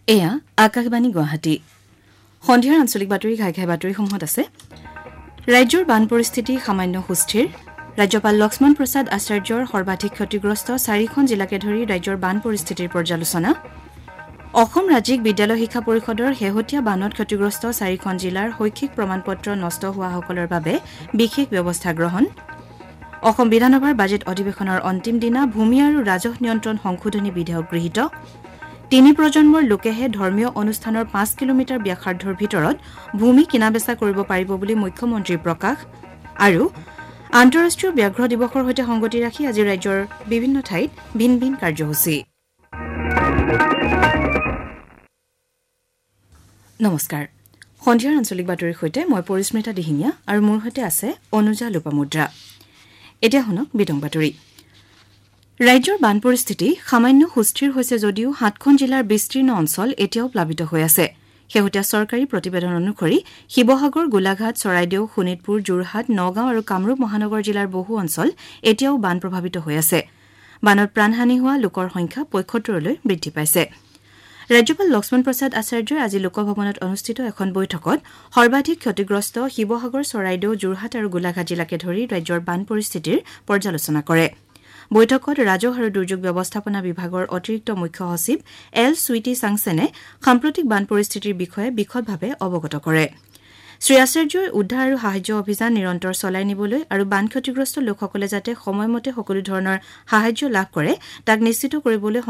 এয়া আকাশবাণী গুৱাহাটী সন্ধিয়াৰ আঞ্চলিক বাতৰি ঘাই ঘাই বাতৰিসমূহত আছে ৰাজ্যৰ বান পৰিস্থিতি সামান্য সুস্থিৰ ৰাজ্যপাল লক্ষ্মণ প্ৰসাদ আচাৰ্যৰ সৰ্বাধিক ক্ষতিগ্ৰস্ত 4খন জিলাকে ধৰি ৰাজ্যৰ বান পৰিস্থিতিৰ পৰ্যালোচনা অসম ৰাজ্যিক বিদ্যালয় শিক্ষা পৰিষদৰ শেহতীয়া বানত ক্ষতিগ্ৰস্ত 4খন জিলাৰ শৈক্ষিক প্ৰমাণপত্ৰ নষ্ট হোৱাসকলৰ বাবে বিশেষ ব্যৱস্থা গ্ৰহণ অসম বিধানসভাৰ বাজেট অধিৱেশনৰ অন্তিম দিনা ভূমি আৰু ৰাজহ নিয়ন্ত্ৰণ সংশোধনী বিধেয়ক গৃহীত 3 প্ৰজন্মৰ লোকেহে ধৰ্মীয় অনুষ্ঠানৰ 5 কিলোমিটাৰ ব্যাসাৰ্ধৰ ভিতৰত ভূমি কিনাবেচা কৰিব পাৰিব বুলি মুখ্যমন্ত্ৰীৰ প্ৰকাশ আৰু আন্তঃৰাষ্ট্ৰীয় ব্যাঘ্ৰ দিৱসৰ সৈতে সংগতি ৰাখি আজি ৰাজ্যৰ বিভিন্ন ঠাইত ভিন ভিন কাৰ্যসূচী নমস্কাৰ সন্ধিয়াৰ আঞ্চলিক বাতৰিৰ সৈতে মই পৰিস্মিতা দিহিঙীয়া আৰু মোৰ সৈতে আছে অনুজা লোপামুদ্ৰা এতিয়া শুনক বিতং বাতৰি ৰাজ্যৰ বান পৰিস্থিতি সামান্য সুস্থিৰ হৈছে যদিও 7খন জিলাৰ বিস্তীৰ্ণ অঞ্চল এতিয়াও প্লাবিত হৈ আছে শেহতীয়া চৰকাৰী প্ৰতিবেদন অনুসৰি শিৱসাগৰ গোলাঘাট চৰাইদেউ শোণিতপুৰ যোৰহাট নগাঁও আৰু কামৰূপ মহানগৰ জিলাৰ বহু অঞ্চল এতিয়াও বান প্ৰভাৱিত হৈ আছে বানত প্ৰাণহানি হোৱা লোকৰ সংখ্যা ৭৫লৈ বৃদ্ধি পাইছে ৰাজ্যপাল লক্ষ্মণ প্ৰসাদ আচাৰ্যই আজি লোকভৱনত অনুষ্ঠিত এখন বৈঠকত সৰ্বাধিক ক্ষতিগ্ৰস্ত শিৱসাগৰ চৰাইদেউ যোৰহাট আৰু গোলাঘাট জিলাকে ধৰি ৰাজ্যৰ বান পৰিস্থিতিৰ পৰ্যালোচনা কৰে বৈঠকত ৰাজহ আৰু দুৰ্যোগ ব্যৱস্থাপনা বিভাগৰ অতিৰিক্ত মুখ্য সচিব এল সুইটি চাংছেনে সাম্প্ৰতিক বান পৰিস্থিতিৰ বিষয়ে বিশদভাৱে অৱগত কৰে শ্ৰী আচাৰ্যই উদ্ধাৰ আৰু সাহায্য অভিযান নিৰন্তৰ চলাই নিবলৈ আৰু বান ক্ষতিগ্ৰস্ত লোকসকলে যাতে সময়মতে সকলো ধৰণৰ সাহায্য লাভ কৰে তাক নিশ্চিত কৰিবলৈ